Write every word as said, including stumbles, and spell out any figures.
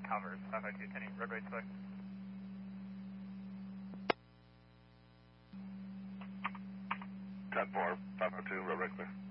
Towers, five five two, Kenny, road right clear. ten four, five oh two, road right clear.